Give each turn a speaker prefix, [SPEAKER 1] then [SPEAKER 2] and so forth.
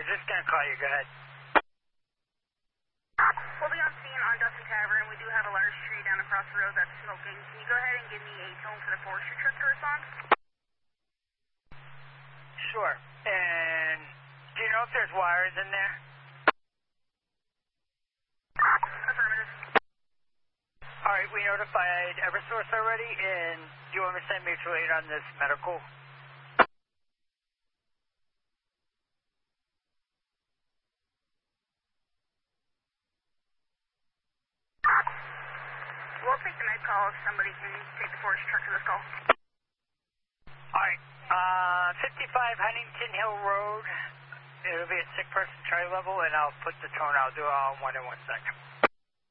[SPEAKER 1] was just going to call you. Go ahead.
[SPEAKER 2] We'll be on scene on Dusty Tavern. We do have a large tree down across the road that's smoking. Can you go ahead and give me a tone for the forestry truck to respond?
[SPEAKER 1] Sure. And do you know if there's wires in there?
[SPEAKER 2] Affirmative.
[SPEAKER 1] All right, we notified Eversource already, and do you want me to send mutual aid on this medical?
[SPEAKER 2] We'll take the night call if somebody can take the forestry truck to this call.
[SPEAKER 1] All right, 55 Huntington Hill Road. It'll be a sick person tri level, and I'll put the tone. I'll do it all in 1 second.